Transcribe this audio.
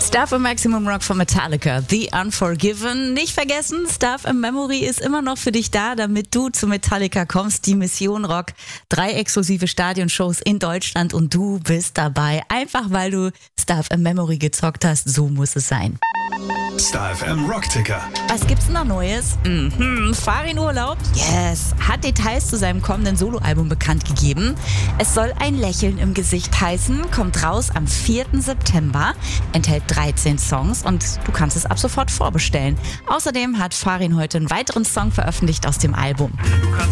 Stuff im Maximum Rock von Metallica, The Unforgiven. Nicht vergessen, Stuff im Memory ist immer noch für dich da, damit du zu Metallica kommst. Die Mission Rock, 3 exklusive Stadionshows in Deutschland und du bist dabei. Einfach weil du Stuff im Memory gezockt hast, so muss es sein. Star FM Rockticker. Was gibt's denn noch Neues? Farin Urlaub? Yes! Hat Details zu seinem kommenden Soloalbum bekannt gegeben. Es soll ein Lächeln im Gesicht heißen, kommt raus am 4. September, enthält 13 Songs und du kannst es ab sofort vorbestellen. Außerdem hat Farin heute einen weiteren Song veröffentlicht aus dem Album.